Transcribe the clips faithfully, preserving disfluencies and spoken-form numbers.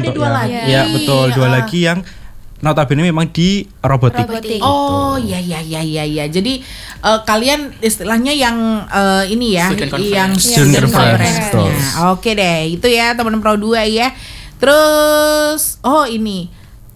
ada dua yang, lagi. Ya betul, dua uh. lagi yang notabene memang di robotik. robotik. Oh ya ya ya ya ya. Jadi uh, kalian istilahnya yang uh, ini ya, yang student conference-nya. Oke deh, itu ya teman Pro dua ya. Terus oh ini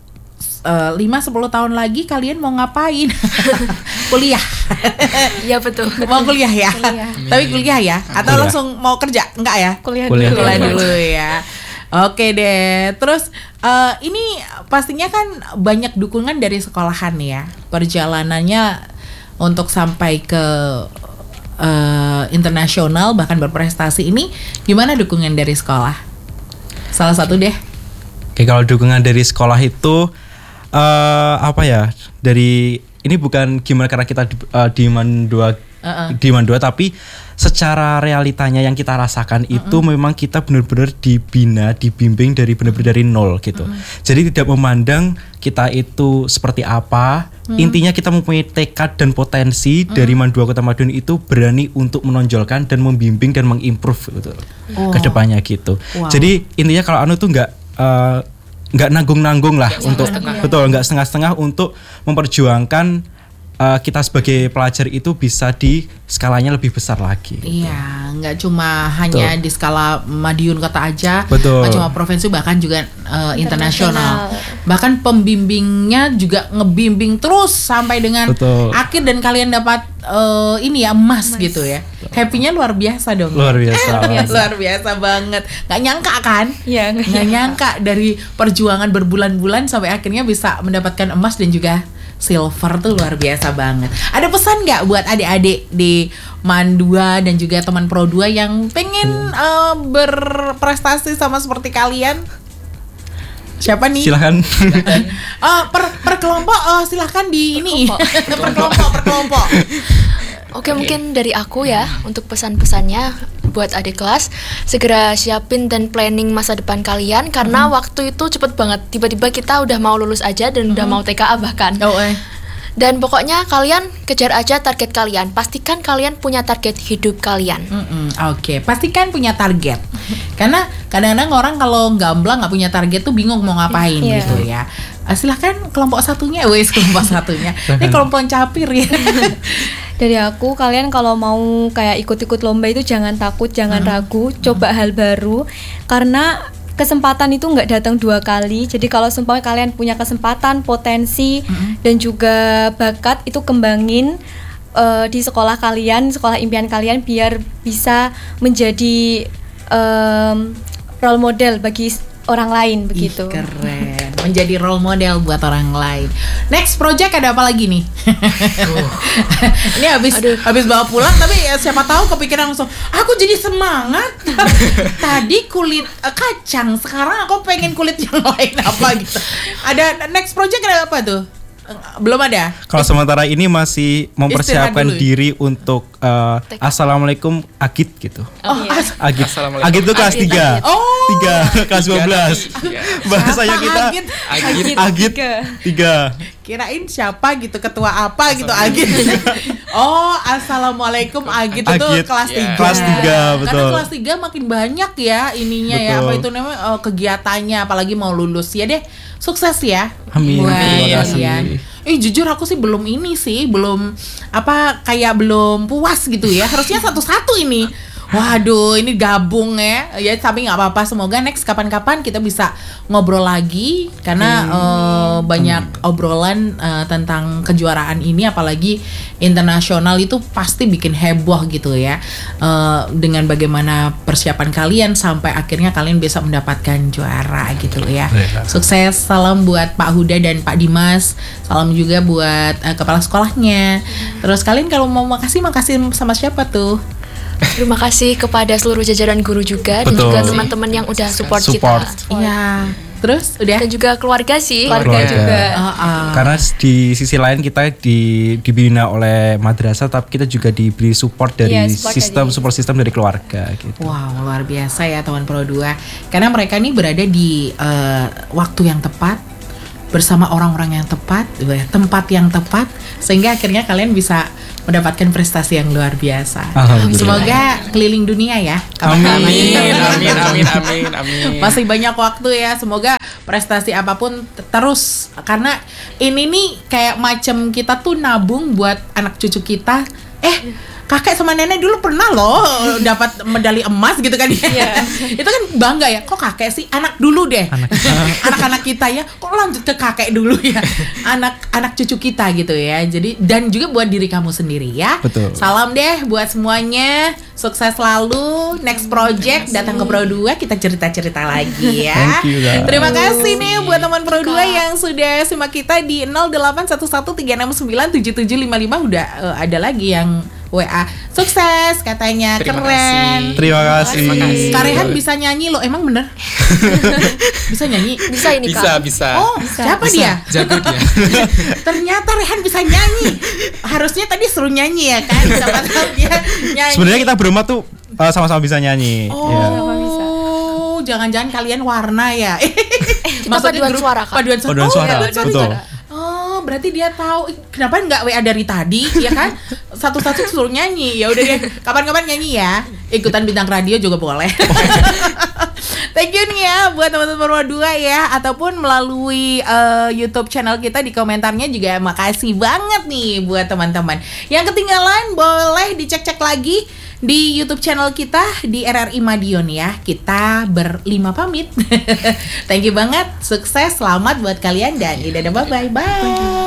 lima sepuluh tahun lagi kalian mau ngapain? Kuliah. Iya betul. Mau kuliah ya. Kuliah. Tapi kuliah ya atau kuliah. Langsung mau kerja? Enggak ya? Kuliah, kuliah dulu. Kuliah dulu ya. Oke deh. Terus uh, ini pastinya kan banyak dukungan dari sekolahan ya. Perjalanannya untuk sampai ke uh, internasional bahkan berprestasi ini gimana dukungan dari sekolah? Salah satu deh. Oke, kalau dukungan dari sekolah itu uh, apa ya? Dari ini bukan gimana karena kita di, uh, di Mandua uh-uh. di Mandua tapi secara realitanya yang kita rasakan uh-uh. itu memang kita benar-benar dibina, dibimbing dari benar-benar dari nol gitu. Uh-uh. Jadi tidak memandang kita itu seperti apa. Uh-uh. Intinya kita mempunyai tekad dan potensi uh-uh. dari Mandua Kota Madiun itu berani untuk menonjolkan dan membimbing dan mengimprove gitu. Oh. Ke depannya gitu. Wow. Jadi intinya kalau anu tuh enggak uh, nggak nanggung-nanggung lah gak untuk setengah. Betul nggak setengah-setengah untuk memperjuangkan uh, kita sebagai pelajar itu bisa di skalanya lebih besar lagi. Iya, nggak cuma hanya betul. Di skala Madiun Kota aja, betul. Nggak cuma provinsi bahkan juga uh, internasional. Bahkan pembimbingnya juga ngebimbing terus sampai dengan betul. Akhir dan kalian dapat uh, ini ya emas, emas gitu ya. Happy-nya luar biasa dong. Luar biasa. Luar biasa banget. Gak nyangka kan? Iya, gak, gak nyangka dari perjuangan berbulan-bulan sampai akhirnya bisa mendapatkan emas dan juga silver tuh luar biasa banget. Ada pesan gak buat adik-adik di Mandua dan juga teman Pro dua yang pengen hmm. uh, berprestasi sama seperti kalian? Siapa nih? Silahkan. uh, per, per kelompok uh, silahkan di ini. Per kelompok, per kelompok. Oke, mungkin dari aku ya untuk pesan-pesannya buat adik kelas, segera siapin dan planning masa depan kalian karena hmm. waktu itu cepet banget, tiba-tiba kita udah mau lulus aja dan hmm. udah mau T K A bahkan. Oh, eh. Dan pokoknya kalian kejar aja target kalian, pastikan kalian punya target hidup kalian. Oke, okay. Pastikan punya target. Karena kadang-kadang orang kalau gamblang nggak punya target tuh bingung mau ngapain yeah. gitu ya. Uh, silahkan kelompok satunya, wes kelompok satunya. Ini kelompok capir ya. Dari aku, kalian kalau mau kayak ikut-ikut lomba itu jangan takut, jangan hmm. ragu, coba hal baru karena kesempatan itu nggak datang dua kali. Jadi kalau seumpama kalian punya kesempatan, potensi hmm. dan juga bakat itu kembangin uh, di sekolah kalian, sekolah impian kalian biar bisa menjadi um, role model bagi orang lain begitu. Ih, keren. Menjadi role model buat orang lain. Next project ada apa lagi nih? uh. Ini habis Aduh. habis bawa pulang tapi ya siapa tahu kepikiran langsung aku jadi semangat. Tadi kulit uh, kacang, sekarang aku pengen kulit yang lain apa gitu. Ada next project ada apa tuh? Belum ada. Kalau sementara ini masih mempersiapkan diri untuk uh, Assalamualaikum Agit gitu. Oh, iya. Agit. Agit itu kelas tiga. Oh. tiga kelas dua belas. Bahasanya kita Agit. Agit. Agit tiga. Kirain siapa gitu, ketua apa gitu Agit. Oh, Assalamualaikum Agit, Agit itu kelas tiga. Kelas tiga, betul. Karena kelas tiga makin banyak ya ininya betul. Ya, apa itu namanya uh, kegiatannya apalagi mau lulus ya deh. Sukses ya. Amin. Terima kasih. Eh jujur aku sih belum ini sih, belum apa kayak belum puas gitu ya. Harusnya satu-satu ini. Waduh, ini gabung ya. Ya tapi nggak apa-apa. Semoga next kapan-kapan kita bisa ngobrol lagi karena hmm. uh, banyak hmm. obrolan uh, tentang kejuaraan ini, apalagi internasional itu pasti bikin heboh gitu ya. Uh, dengan bagaimana persiapan kalian sampai akhirnya kalian bisa mendapatkan juara gitu ya. Sukses, salam buat Pak Huda dan Pak Dimas. Salam juga buat uh, kepala sekolahnya. Terus kalian kalau mau makasih makasih sama siapa tuh? Terima kasih kepada seluruh jajaran guru juga. Betul. Dan juga teman-teman yang udah support, support. kita. Iya. Terus udah. Dan juga keluarga sih. Keluarga, keluarga. juga. Uh, uh. Karena di sisi lain kita di, dibina oleh madrasah, tapi kita juga diberi support dari yeah, support sistem dari. support sistem dari keluarga. Gitu. Wow, luar biasa ya teman Pro dua. Karena mereka ini berada di uh, waktu yang tepat, bersama orang-orang yang tepat, tempat yang tepat, sehingga akhirnya kalian bisa mendapatkan prestasi yang luar biasa. Semoga keliling dunia ya. Amin, amin, amin, amin, amin. Masih banyak waktu ya. Semoga prestasi apapun t- terus, karena ini nih kayak macam kita tuh nabung buat anak cucu kita. Eh, kakek sama nenek dulu pernah loh dapat medali emas gitu kan ya. Itu kan bangga ya. Kok kakek sih? Anak dulu deh. Anak. Anak-anak kita ya. Kok lanjut ke kakek dulu ya. Anak-anak cucu kita gitu ya. Jadi dan juga buat diri kamu sendiri ya. Betul. Salam deh buat semuanya. Sukses selalu. Next project datang ke Pro dua, kita cerita-cerita lagi ya. Thank you, guys. Terima kasih nih buat teman Pro dua yang sudah simak kita di nol delapan satu satu tiga enam sembilan tujuh tujuh lima lima. Udah uh, ada lagi yang W A sukses katanya. Terima keren. kasih. Terima kasih. Terima kasih. Karehan bisa nyanyi loh, emang bener? Bisa nyanyi? Bisa ini Bisa, Kak. bisa. Oh, siapa Bisa. dia? Jago dia. Ternyata Rehan bisa nyanyi. Harusnya tadi suruh nyanyi ya kan? Siapa tahu dia nyanyi. Sebenarnya kita berempat tuh uh, sama-sama bisa nyanyi. Oh, Ya. jangan-jangan kalian warna ya? Kita paduan suara, Kak. Paduan suara. Paduan Oh, suara, paduan suara betul. juga. Oh, berarti dia tahu. Ih, kenapa nggak W A dari tadi, ya kan? Satu-satu suruh nyanyi. Ya udah deh, kapan-kapan nyanyi ya. Ikutan bintang radio juga boleh. Thank you nih ya buat teman-teman Pro dua ya, ataupun melalui uh, YouTube channel kita di komentarnya juga makasih banget nih buat teman-teman. Yang ketinggalan boleh dicek-cek lagi di YouTube channel kita di R R I Madiun ya. Kita berlima pamit. Thank you banget, sukses, selamat buat kalian dan dadah, bye bye. Bye.